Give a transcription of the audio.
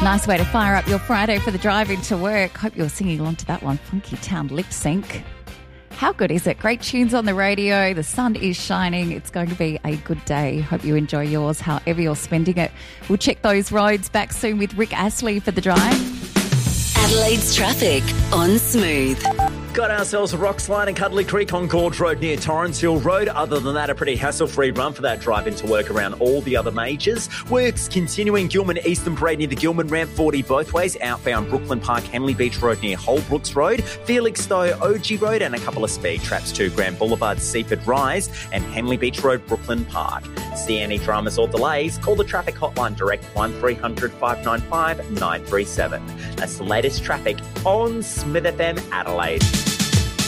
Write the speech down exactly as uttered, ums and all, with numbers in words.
Nice way to fire up your Friday for the drive into work. Hope you're singing along to that one. Funky Town Lip Sync. How good is it? Great tunes on the radio. The sun is shining. It's going to be a good day. Hope you enjoy yours, however you're spending it. We'll check those roads back soon with Rick Astley for the drive. Adelaide's traffic on Smooth. Got ourselves a rock slide in Cuddly Creek on Gorge Road near Torrens Hill Road. Other than that, a pretty hassle-free run for that drive into work around all the other majors. Works continuing Gilman Eastern Parade near the Gilman Ramp, forty both ways. Outbound Brooklyn Park, Henley Beach Road near Holbrooks Road. Felix Stowe, O G Road, and a couple of speed traps to Grand Boulevard, Seaford Rise, and Henley Beach Road, Brooklyn Park. See any dramas or delays? Call the traffic hotline direct one three hundred, five nine five, nine three seven. That's the latest traffic on Smith F M Adelaide.